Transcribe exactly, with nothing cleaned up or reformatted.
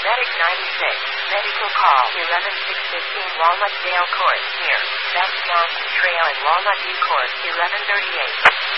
Medic ninety-six, medical call eleven six fifteen Walnut Dale Court, near Beth Johnson Trail and Walnut View Court, eleven thirty-eight.